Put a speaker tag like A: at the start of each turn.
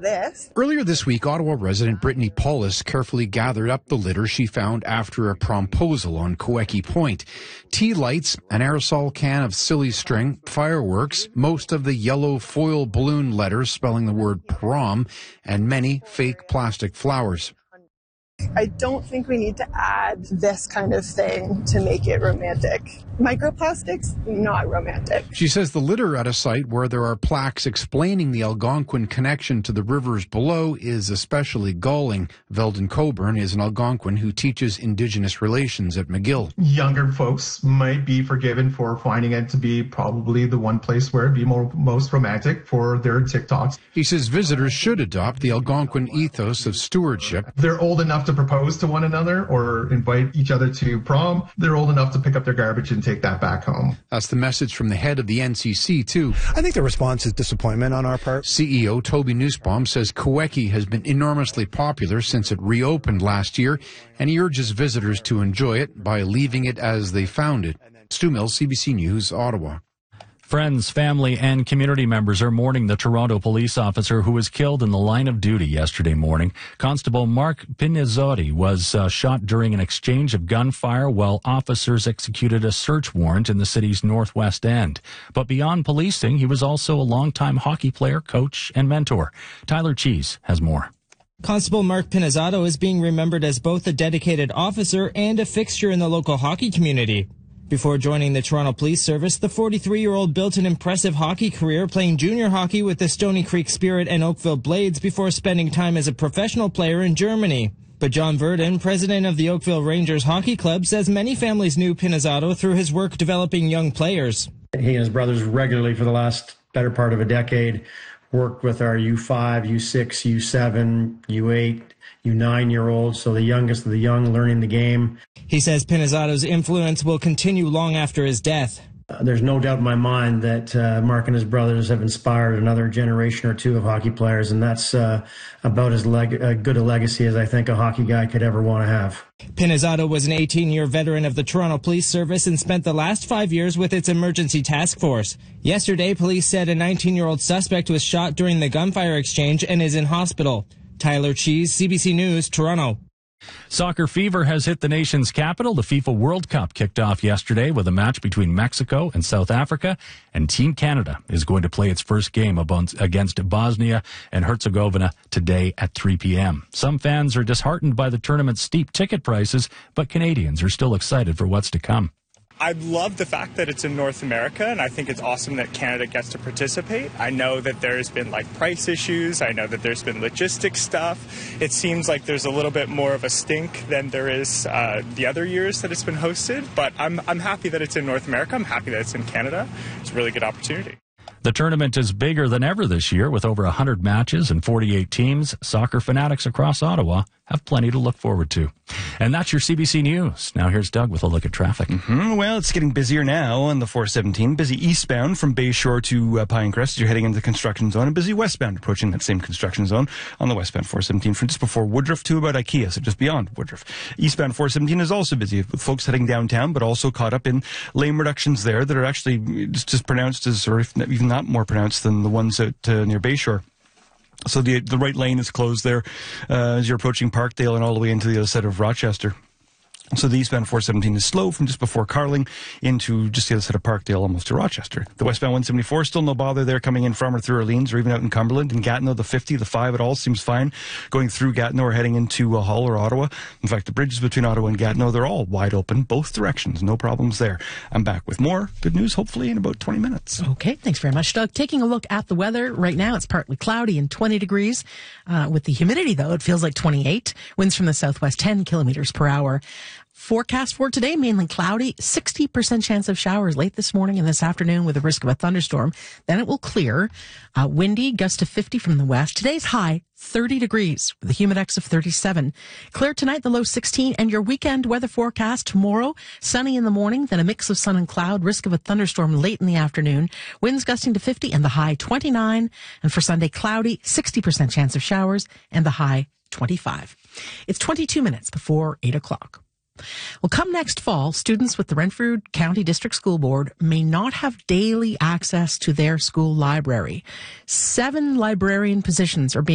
A: this.
B: Earlier this week, Ottawa resident Brittany Paulus carefully gathered up the litter she found after a promposal on Queckie Point. Tea lights, an aerosol can of silly string, fireworks, most of the yellow foil balloon letters spelling the word prom, and many fake plastic flowers.
A: I don't think we need to add this kind of thing to make it romantic. Microplastics, not romantic.
B: She says the litter at a site where there are plaques explaining the Algonquin connection to the rivers below is especially galling. Veldon Coburn is an Algonquin who teaches Indigenous relations at McGill.
C: Younger folks might be forgiven for finding it to be probably the one place where it'd be most romantic for their TikToks.
B: He says visitors should adopt the Algonquin ethos of stewardship.
C: They're old enough to propose to one another or invite each other to prom. They're old enough to pick up their garbage and take that back home.
B: That's the message from the head of the NCC, too.
D: I think the response is disappointment on our part.
B: CEO Toby Nussbaum says Queckie has been enormously popular since it reopened last year, and he urges visitors to enjoy it by leaving it as they found it. Stu Mills, CBC News, Ottawa.
E: Friends, family, and community members are mourning the Toronto police officer who was killed in the line of duty yesterday morning. Constable Mark Pinizzotti was shot during an exchange of gunfire while officers executed a search warrant in the city's northwest end. But beyond policing, he was also a longtime hockey player, coach, and mentor. Tyler Cheese has more.
F: Constable Mark Pinizzato is being remembered as both a dedicated officer and a fixture in the local hockey community. Before joining the Toronto Police Service, the 43-year-old built an impressive hockey career playing junior hockey with the Stony Creek Spirit and Oakville Blades before spending time as a professional player in Germany. But John Verdon, president of the Oakville Rangers Hockey Club, says many families knew Pinizzato through his work developing young players.
G: He and his brothers regularly for the last better part of a decade worked with our U5, U6, U7, U8, U9-year-olds, so the youngest of the young learning the game.
F: He says Pinizzato's influence will continue long after his death.
G: There's no doubt in my mind that Mark and his brothers have inspired another generation or two of hockey players, and that's about as good a legacy as I think a hockey guy could ever want to have.
F: Pinizzato was an 18-year veteran of the Toronto Police Service and spent the last 5 years with its emergency task force. Yesterday, police said a 19-year-old suspect was shot during the gunfire exchange and is in hospital. Tyler Cheese, CBC News, Toronto.
E: Soccer fever has hit the nation's capital. The FIFA World Cup kicked off yesterday with a match between Mexico and South Africa, and Team Canada is going to play its first game against Bosnia and Herzegovina today at 3 p.m. Some fans are disheartened by the tournament's steep ticket prices, but Canadians are still excited for what's to come.
H: I love the fact that it's in North America, and I think it's awesome that Canada gets to participate. I know that there's been price issues. I know that there's been logistics stuff. It seems like there's a little bit more of a stink than there is the other years that it's been hosted. But I'm happy that it's in North America. I'm happy that it's in Canada. It's a really good opportunity.
E: The tournament is bigger than ever this year with over 100 matches and 48 teams. Soccer fanatics across Ottawa have plenty to look forward to. And that's your CBC News. Now here's Doug with a look at traffic.
I: Well, it's getting busier now on the 417. Busy eastbound from Bayshore to Pinecrest as you're heading into the construction zone, and busy westbound approaching that same construction zone on the westbound 417 from just before Woodruff to about IKEA, so just beyond Woodruff. Eastbound 417 is also busy with folks heading downtown, but also caught up in lane reductions there that are actually just pronounced as, or if even not more pronounced than the ones at near Bayshore. So the right lane is closed there as you're approaching Parkdale and all the way into the other side of Rochester. So the eastbound 417 is slow from just before Carling into just the other side of Parkdale, almost to Rochester. The westbound 174, still no bother there coming in from or through Orleans or even out in Cumberland. In Gatineau, the 50, the 5, it all seems fine. Going through Gatineau or heading into Hull or Ottawa. In fact, the bridges between Ottawa and Gatineau, they're all wide open, both directions. No problems there. I'm back with more good news, hopefully, in about 20 minutes.
J: Okay, thanks very much, Doug. Taking a look at the weather right now, it's partly cloudy and 20 degrees. With the humidity, though, it feels like 28. Winds from the southwest 10 kilometers per hour. Forecast for today, mainly cloudy, 60% chance of showers late this morning and this afternoon with a risk of a thunderstorm. Then it will clear. Windy, gust to 50 from the west. Today's high, 30 degrees with a humidex of 37. Clear tonight, the low 16. And your weekend weather forecast tomorrow, sunny in the morning, then a mix of sun and cloud, risk of a thunderstorm late in the afternoon. Winds gusting to 50 and the high 29. And for Sunday, cloudy, 60% chance of showers and the high 25. It's 22 minutes before 8 o'clock. Well, come next fall, students with the Renfrew County District School Board may not have daily access to their school library. 7 librarian positions are being